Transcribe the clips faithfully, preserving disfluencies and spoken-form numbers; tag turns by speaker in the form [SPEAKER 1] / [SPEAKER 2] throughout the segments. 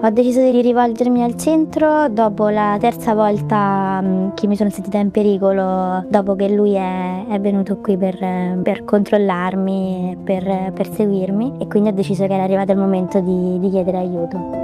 [SPEAKER 1] Ho deciso di rivolgermi al centro dopo la terza volta mh, che mi sono sentita in pericolo, dopo che lui è, è venuto qui per, per controllarmi, per, per seguirmi, e quindi ho deciso che era arrivato il momento di, di chiedere aiuto.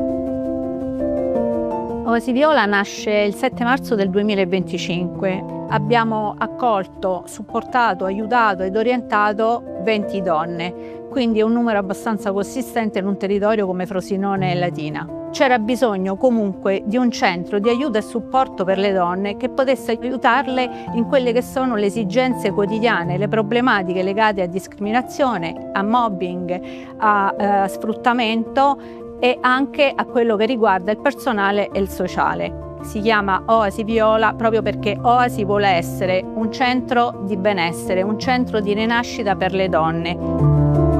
[SPEAKER 2] Oasi Viola nasce il sette marzo del duemilaventicinque. Abbiamo accolto, supportato, aiutato ed orientato venti donne, quindi è un numero abbastanza consistente in un territorio come Frosinone e Latina. C'era bisogno comunque di un centro di aiuto e supporto per le donne che potesse aiutarle in quelle che sono le esigenze quotidiane, le problematiche legate a discriminazione, a mobbing, a eh, sfruttamento e anche a quello che riguarda il personale e il sociale. Si chiama Oasi Viola proprio perché Oasi vuole essere un centro di benessere, un centro di rinascita per le donne.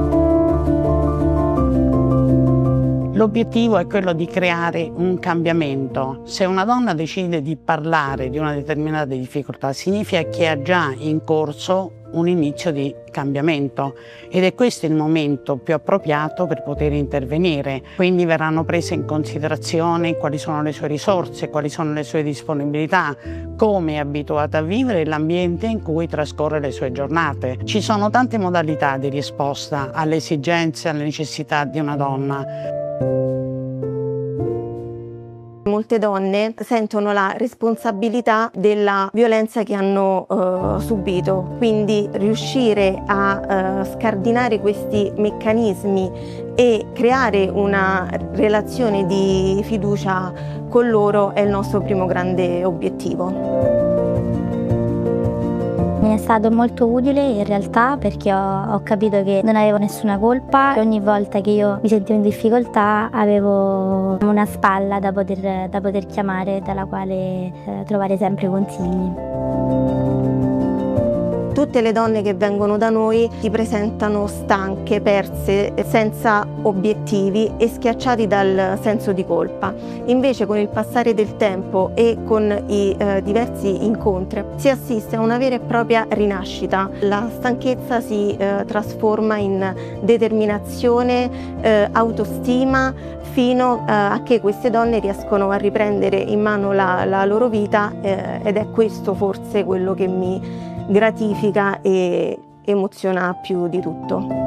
[SPEAKER 3] L'obiettivo è quello di creare un cambiamento. Se una donna decide di parlare di una determinata difficoltà, significa che ha già in corso un inizio di cambiamento ed è questo il momento più appropriato per poter intervenire. Quindi verranno prese in considerazione quali sono le sue risorse, quali sono le sue disponibilità, come è abituata a vivere e l'ambiente in cui trascorre le sue giornate. Ci sono tante modalità di risposta alle esigenze, alle necessità di una donna.
[SPEAKER 4] Molte donne sentono la responsabilità della violenza che hanno uh, subito, quindi riuscire a uh, scardinare questi meccanismi e creare una relazione di fiducia con loro è il nostro primo grande obiettivo.
[SPEAKER 1] Mi è stato molto utile in realtà perché ho, ho capito che non avevo nessuna colpa e ogni volta che io mi sentivo in difficoltà avevo una spalla da poter, da poter chiamare, dalla quale eh, trovare sempre consigli.
[SPEAKER 4] Tutte le donne che vengono da noi si presentano stanche, perse, senza obiettivi e schiacciati dal senso di colpa. Invece con il passare del tempo e con i eh, diversi incontri si assiste a una vera e propria rinascita. La stanchezza si eh, trasforma in determinazione, eh, autostima, fino eh, a che queste donne riescono a riprendere in mano la, la loro vita eh, ed è questo forse quello che mi gratifica e emoziona più di tutto.